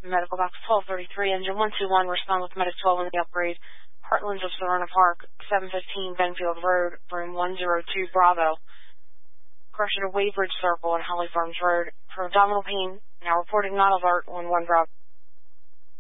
Medical box 1233, engine 121, respond with medic 12 on the upgrade. Heartlands of Serena Park, 715 Benfield Road, room 102 Bravo. Crush at a Waybridge Circle on Holly Farms Road. For abdominal pain, now reporting not alert, 11 Bravo.